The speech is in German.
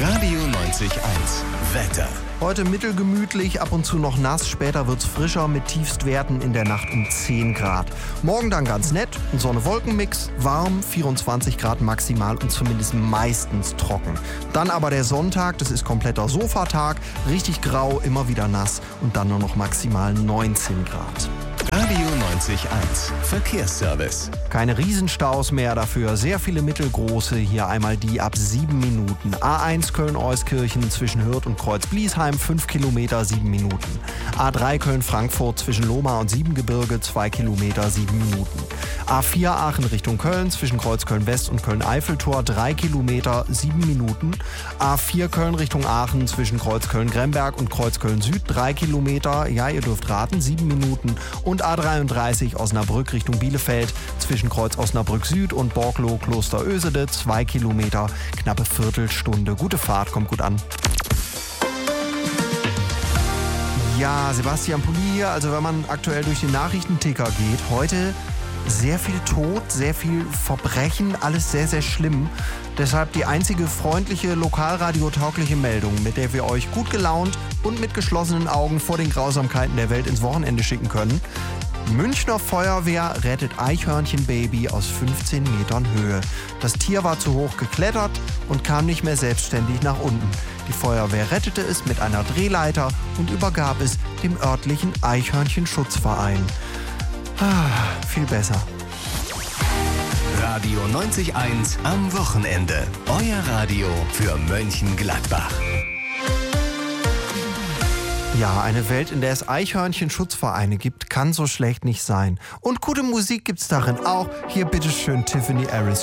Radio 90.1 Wetter. Heute mittelgemütlich, ab und zu noch nass, später wird's frischer mit Tiefstwerten in der Nacht um 10 Grad. Morgen dann ganz nett, ein Sonne-Wolken-Mix, warm, 24 Grad maximal und zumindest meistens trocken. Dann aber der Sonntag, das ist kompletter Sofatag, richtig grau, immer wieder nass und dann nur noch maximal 19 Grad. Radio 90.1 Verkehrsservice. Keine Riesenstaus mehr dafür, sehr viele mittelgroße, hier einmal die ab 7 Minuten. A1 Köln-Euskirchen zwischen Hürth und Kreuz-Bliesheim, 5 Kilometer, 7 Minuten. A3 Köln-Frankfurt zwischen Lohmar und Siebengebirge, 2 Kilometer, 7 Minuten. A4 Aachen Richtung Köln zwischen Kreuzköln-West und Köln-Eiffeltor, 3 Kilometer, 7 Minuten. A4 Köln Richtung Aachen zwischen Kreuzköln-Gremberg und Kreuzköln-Süd, 3 Kilometer, ja, ihr dürft raten, 7 Minuten. Und A33 Osnabrück Richtung Bielefeld zwischen Kreuz Osnabrück Süd und Borgloh Kloster Ösede, 2 Kilometer, knappe Viertelstunde. Gute Fahrt, kommt gut an. Ja, Sebastian Pulli hier. Also wenn man aktuell durch den Nachrichtenticker geht, heute sehr viel Tod, sehr viel Verbrechen, alles sehr, sehr schlimm. Deshalb die einzige freundliche, lokalradiotaugliche Meldung, mit der wir euch gut gelaunt und mit geschlossenen Augen vor den Grausamkeiten der Welt ins Wochenende schicken können. Münchner Feuerwehr rettet Eichhörnchenbaby aus 15 Metern Höhe. Das Tier war zu hoch geklettert und kam nicht mehr selbstständig nach unten. Die Feuerwehr rettete es mit einer Drehleiter und übergab es dem örtlichen Eichhörnchenschutzverein. Viel besser. Radio 90.1 am Wochenende. Euer Radio für Mönchengladbach. Ja, eine Welt, in der es Eichhörnchenschutzvereine gibt, kann so schlecht nicht sein. Und gute Musik gibt's darin auch. Hier bitteschön Tiffany Harris.